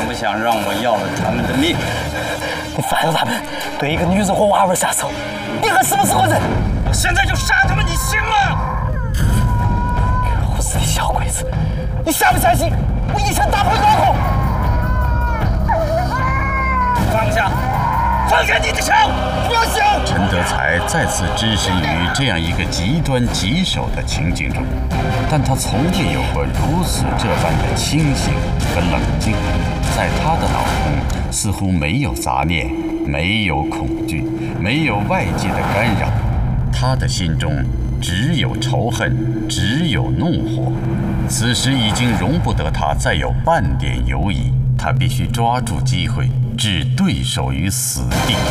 想不想让我要了他们的命？ 你犯了他们，对一个女人和娃娃下手，你还是不是个人？ 我现在就杀他们，你信吗？ 可是你小鬼子，你相不相信我一枪打破脑壳？ 放下！放下你的枪！不要想！ 陈德才再次置身于这样一个极端棘手的情景中，但他从未有过如此这般的清醒和冷静。在他的脑中，似乎没有杂念，没有恐惧，没有外界的干扰，他的心中只有仇恨，只有怒火。此时已经容不得他再有半点犹疑，他必须抓住机会，置对手于死地。